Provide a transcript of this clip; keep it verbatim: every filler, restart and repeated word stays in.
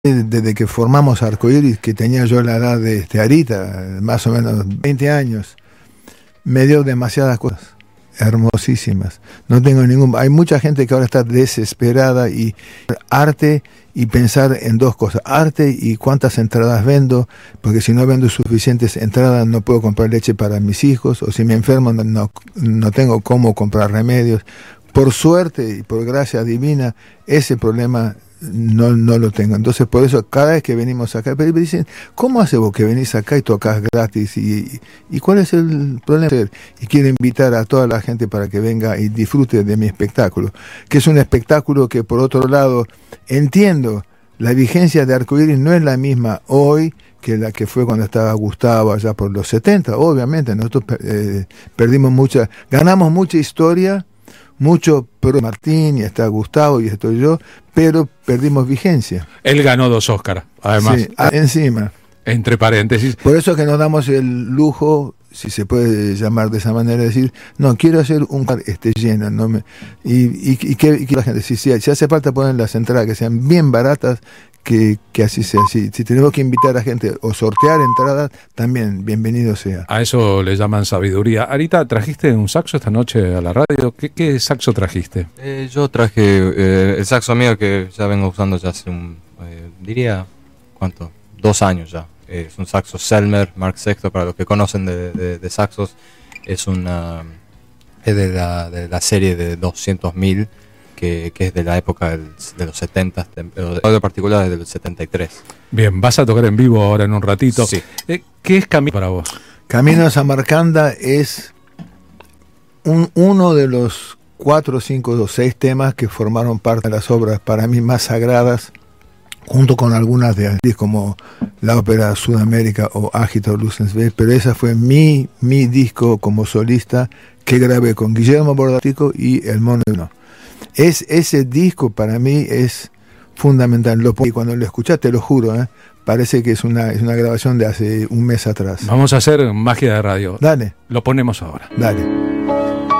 Desde que formamos Arcoiris, que tenía yo la edad de este, Arita, más o menos veinte años, me dio demasiadas cosas hermosísimas. No tengo ningún... Hay mucha gente que ahora está desesperada y arte y pensar en dos cosas: arte y cuántas entradas vendo, porque si no vendo suficientes entradas no puedo comprar leche para mis hijos, o si me enfermo no, no, no tengo cómo comprar remedios. Por suerte y por gracia divina, ese problema no, no lo tengo. Entonces, por eso, cada vez que venimos acá, me dicen, ¿cómo haces vos que venís acá y tocas gratis? ¿Y, y cuál es el problema? Y quiero invitar a toda la gente para que venga y disfrute de mi espectáculo, que es un espectáculo que, por otro lado, entiendo, la vigencia de Arcoiris no es la misma hoy que la que fue cuando estaba Gustavo allá por los setenta. Obviamente, nosotros eh, perdimos mucha, ganamos mucha historia, mucho pro Martín, y está Gustavo y estoy yo, pero perdimos vigencia. Él ganó dos Óscar, además. Sí, encima. Entre paréntesis. Por eso que nos damos el lujo, si se puede llamar de esa manera, de decir, no, quiero hacer un bar este lleno, no me, y, y, y, que, y que la gente, si, si, si hace falta poner las entradas que sean bien baratas, que, que así sea. Si, si tenemos que invitar a gente o sortear entradas, también bienvenido sea. A eso le llaman sabiduría. Arita, ¿trajiste un saxo esta noche a la radio? ¿Qué, qué saxo trajiste? Eh, yo traje eh, el saxo mío que ya vengo usando ya hace un, eh, diría, ¿cuánto? Dos años ya. Eh, es un saxo Selmer Mark sexto, para los que conocen de, de, de saxos. Es una es de la, de la serie de doscientos mil, que, que es de la época del, de los setenta, pero de particular es del setenta y tres. Bien, vas a tocar en vivo ahora en un ratito. Sí. Eh, ¿Qué es Camino para vos? Camino a Samarcanda es un, uno de los cuatro, cinco o seis temas que formaron parte de las obras para mí más sagradas, junto con algunas de como la ópera Sudamérica o Agito Lucensville, pero esa fue mi, mi disco como solista que grabé con Guillermo Bordatico y El Mono Uno. Es, ese disco para mí es fundamental. Lo, y cuando lo escuchás, te lo juro, ¿eh? Parece que es una, es una grabación de hace un mes atrás. Vamos a hacer magia de radio. Dale. Lo ponemos ahora. Dale.